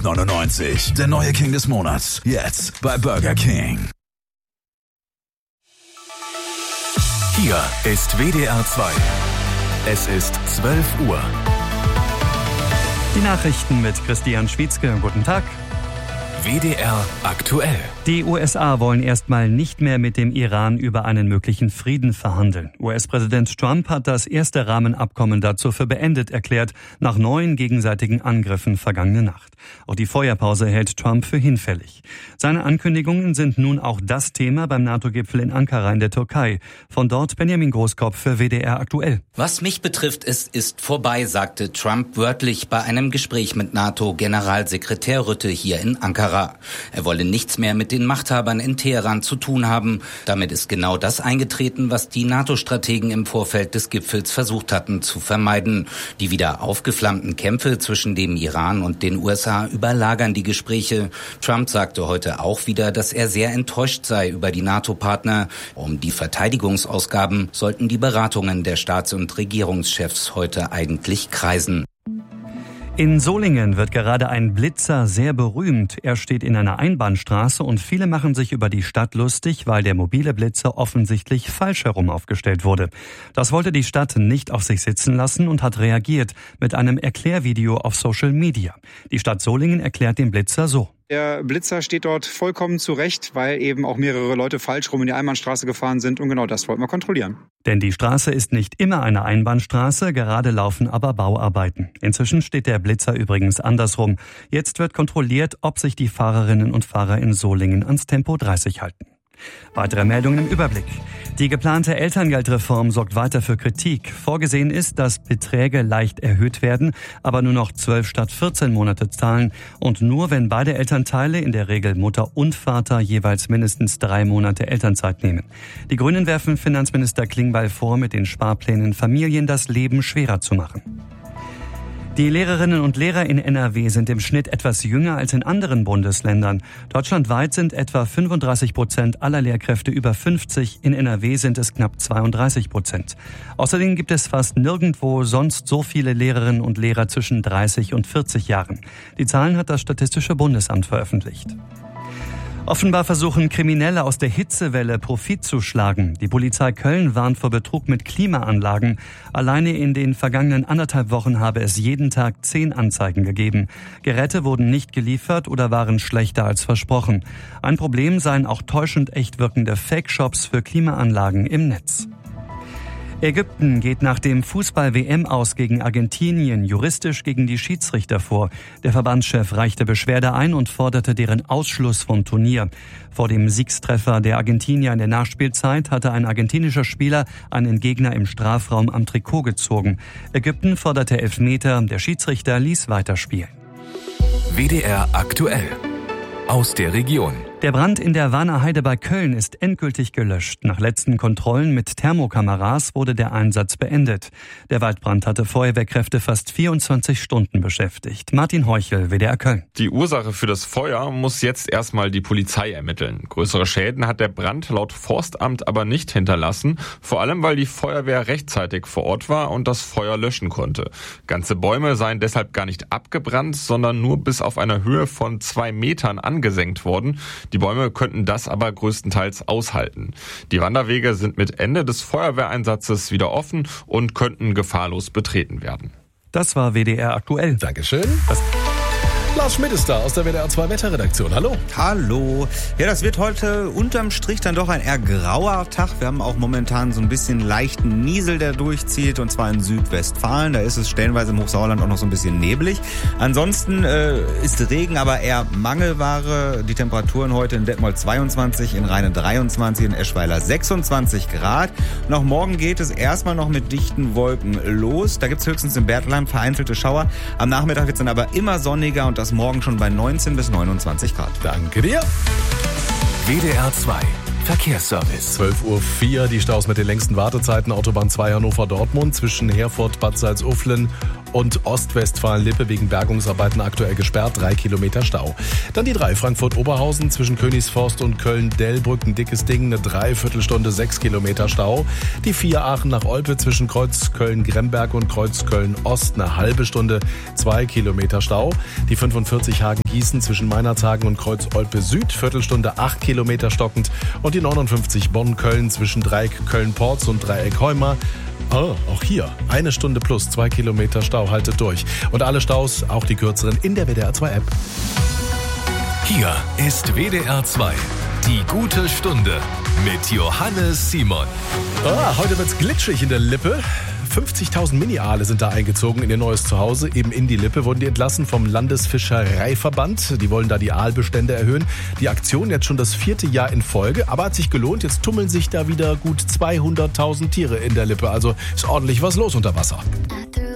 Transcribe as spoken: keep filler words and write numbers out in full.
neunundneunzig. Der neue King des Monats. Jetzt bei Burger King. Hier ist W D R zwei. Es ist zwölf Uhr. Die Nachrichten mit Christian Schwietzke. Guten Tag. W D R aktuell. Die U S A wollen erstmal nicht mehr mit dem Iran über einen möglichen Frieden verhandeln. U S-Präsident Trump hat das erste Rahmenabkommen dazu für beendet erklärt, nach neuen gegenseitigen Angriffen vergangene Nacht. Auch die Feuerpause hält Trump für hinfällig. Seine Ankündigungen sind nun auch das Thema beim NATO-Gipfel in Ankara in der Türkei. Von dort Benjamin Großkopf für W D R aktuell. Was mich betrifft, es ist vorbei, sagte Trump wörtlich bei einem Gespräch mit NATO-Generalsekretär Rutte hier in Ankara. Er wolle nichts mehr mit den Machthabern in Teheran zu tun haben. Damit ist genau das eingetreten, was die NATO-Strategen im Vorfeld des Gipfels versucht hatten zu vermeiden. Die wieder aufgeflammten Kämpfe zwischen dem Iran und den U S A überlagern die Gespräche. Trump sagte heute auch wieder, dass er sehr enttäuscht sei über die NATO-Partner. Um die Verteidigungsausgaben sollten die Beratungen der Staats- und Regierungschefs heute eigentlich kreisen. In Solingen wird gerade ein Blitzer sehr berühmt. Er steht in einer Einbahnstraße und viele machen sich über die Stadt lustig, weil der mobile Blitzer offensichtlich falsch herum aufgestellt wurde. Das wollte die Stadt nicht auf sich sitzen lassen und hat reagiert mit einem Erklärvideo auf Social Media. Die Stadt Solingen erklärt den Blitzer so. Der Blitzer steht dort vollkommen zurecht, weil eben auch mehrere Leute falsch rum in die Einbahnstraße gefahren sind und genau das wollten wir kontrollieren. Denn die Straße ist nicht immer eine Einbahnstraße, gerade laufen aber Bauarbeiten. Inzwischen steht der Blitzer übrigens andersrum. Jetzt wird kontrolliert, ob sich die Fahrerinnen und Fahrer in Solingen ans Tempo dreißig halten. Weitere Meldungen im Überblick. Die geplante Elterngeldreform sorgt weiter für Kritik. Vorgesehen ist, dass Beträge leicht erhöht werden, aber nur noch zwölf statt vierzehn Monate zahlen und nur, wenn beide Elternteile, in der Regel Mutter und Vater, jeweils mindestens drei Monate Elternzeit nehmen. Die Grünen werfen Finanzminister Klingbeil vor, mit den Sparplänen Familien das Leben schwerer zu machen. Die Lehrerinnen und Lehrer in N R W sind im Schnitt etwas jünger als in anderen Bundesländern. Deutschlandweit sind etwa fünfunddreißig Prozent aller Lehrkräfte über fünfzig, in N R W sind es knapp zweiunddreißig Prozent. Außerdem gibt es fast nirgendwo sonst so viele Lehrerinnen und Lehrer zwischen dreißig und vierzig Jahren. Die Zahlen hat das Statistische Bundesamt veröffentlicht. Offenbar versuchen Kriminelle aus der Hitzewelle Profit zu schlagen. Die Polizei Köln warnt vor Betrug mit Klimaanlagen. Alleine in den vergangenen anderthalb Wochen habe es jeden Tag zehn Anzeigen gegeben. Geräte wurden nicht geliefert oder waren schlechter als versprochen. Ein Problem seien auch täuschend echt wirkende Fake-Shops für Klimaanlagen im Netz. Ägypten geht nach dem Fußball-W M-Aus gegen Argentinien juristisch gegen die Schiedsrichter vor. Der Verbandschef reichte Beschwerde ein und forderte deren Ausschluss vom Turnier. Vor dem Siegstreffer der Argentinier in der Nachspielzeit hatte ein argentinischer Spieler einen Gegner im Strafraum am Trikot gezogen. Ägypten forderte Elfmeter, der Schiedsrichter ließ weiterspielen. W D R aktuell. Aus der Region. Der Brand in der Warner Heide bei Köln ist endgültig gelöscht. Nach letzten Kontrollen mit Thermokameras wurde der Einsatz beendet. Der Waldbrand hatte Feuerwehrkräfte fast vierundzwanzig Stunden beschäftigt. Martin Heuchel, W D R Köln. Die Ursache für das Feuer muss jetzt erstmal die Polizei ermitteln. Größere Schäden hat der Brand laut Forstamt aber nicht hinterlassen. Vor allem, weil die Feuerwehr rechtzeitig vor Ort war und das Feuer löschen konnte. Ganze Bäume seien deshalb gar nicht abgebrannt, sondern nur bis auf eine Höhe von zwei Metern angesenkt worden. Die Bäume könnten das aber größtenteils aushalten. Die Wanderwege sind mit Ende des Feuerwehreinsatzes wieder offen und könnten gefahrlos betreten werden. Das war W D R aktuell. Dankeschön. Das Lars Schmidt ist da aus der W D R zwei Wetterredaktion. Hallo. Hallo. Ja, das wird heute unterm Strich dann doch ein eher grauer Tag. Wir haben auch momentan so ein bisschen leichten Niesel, der durchzieht, und zwar in Südwestfalen. Da ist es stellenweise im Hochsauerland auch noch so ein bisschen neblig. Ansonsten äh, ist Regen aber eher Mangelware. Die Temperaturen heute in Detmold zweiundzwanzig, in Rheine dreiundzwanzig, in Eschweiler sechsundzwanzig Grad. Und auch morgen geht es erstmal noch mit dichten Wolken los. Da gibt es höchstens in Bertelsheim vereinzelte Schauer. Am Nachmittag wird es dann aber immer sonniger und das morgen schon bei neunzehn bis neunundzwanzig Grad. Danke dir. W D R zwei Verkehrsservice. zwölf Uhr vier, die Staus mit den längsten Wartezeiten. Autobahn zwei Hannover-Dortmund zwischen Herford, Bad Salzuflen und Ostwestfalen-Lippe wegen Bergungsarbeiten aktuell gesperrt, drei Kilometer Stau. Dann die drei Frankfurt-Oberhausen zwischen Königsforst und Köln-Dellbrück, ein dickes Ding, eine Dreiviertelstunde, sechs Kilometer Stau. Die vier Aachen nach Olpe zwischen Kreuz Köln-Gremberg und Kreuz Köln-Ost, eine halbe Stunde, zwei Kilometer Stau. Die fünfundvierzig Hagen-Gießen zwischen Meinerzhagen und Kreuz Olpe Süd, Viertelstunde, acht Kilometer stockend. Und die neunundfünfzig Bonn-Köln zwischen Dreieck Köln-Porz und Dreieck Heuma. Oh, auch hier eine Stunde plus zwei Kilometer Stau, haltet durch. Und alle Staus, auch die kürzeren, in der W D R zwei App. Hier ist W D R zwei. Die gute Stunde mit Johannes Simon. Ah, heute wird's glitschig in der Lippe. fünfzigtausend Mini-Aale sind da eingezogen in ihr neues Zuhause. Eben in die Lippe wurden die entlassen vom Landesfischereiverband. Die wollen da die Aalbestände erhöhen. Die Aktion jetzt schon das vierte Jahr in Folge, aber hat sich gelohnt. Jetzt tummeln sich da wieder gut zweihunderttausend Tiere in der Lippe. Also ist ordentlich was los unter Wasser.